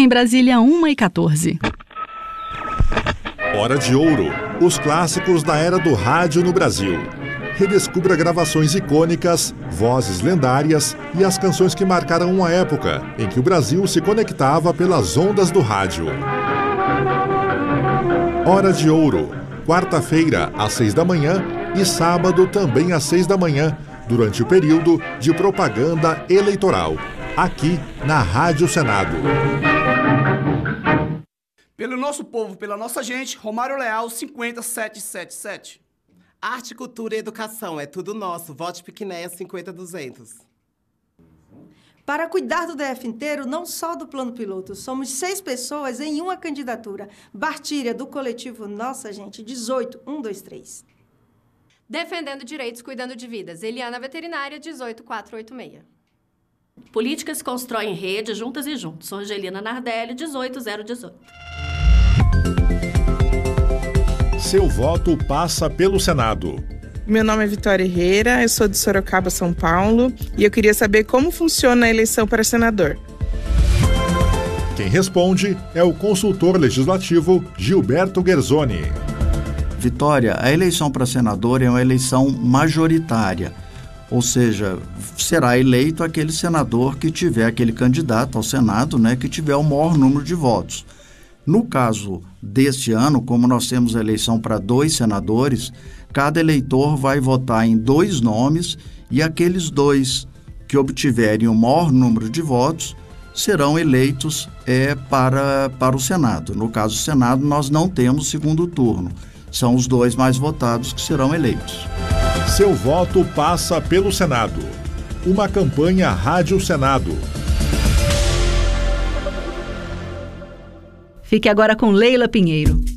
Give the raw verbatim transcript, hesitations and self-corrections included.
Em Brasília, uma e quatorze. Hora de Ouro. Os clássicos da era do rádio no Brasil. Redescubra gravações icônicas, vozes lendárias e as canções que marcaram uma época em que o Brasil se conectava pelas ondas do rádio. Hora de Ouro. Quarta-feira, às seis da manhã e sábado também às seis da manhã, durante o período de propaganda eleitoral, aqui na Rádio Senado. Pelo nosso povo, pela nossa gente, Romário Leal, cinquenta sete sete sete. Arte, cultura e educação, é tudo nosso. Vote Piquinéia, cinquenta duzentos. Para cuidar do D F inteiro, não só do plano piloto, somos seis pessoas em uma candidatura. Bartíria, do coletivo Nossa Gente, dezoito um dois três. Defendendo direitos, cuidando de vidas. Eliana Veterinária, dezoito quatrocentos e oitenta e seis. Políticas que constroem rede, juntas e juntos. Sou Angelina Nardelli, dezoito zero dezoito. Seu voto passa pelo Senado. Meu nome é Vitória Herrera, eu sou de Sorocaba, São Paulo, e eu queria saber como funciona a eleição para senador. Quem responde é o consultor legislativo Gilberto Guerzoni. Vitória, a eleição para senador é uma eleição majoritária, ou seja, será eleito aquele senador que tiver, aquele candidato ao Senado, né, que tiver o maior número de votos. No caso deste ano, como nós temos a eleição para dois senadores, cada eleitor vai votar em dois nomes e aqueles dois que obtiverem o maior número de votos serão eleitos é, para, para o Senado. No caso do Senado, nós não temos segundo turno. São os dois mais votados que serão eleitos. Seu voto passa pelo Senado. Uma campanha Rádio Senado. Fique agora com Leila Pinheiro.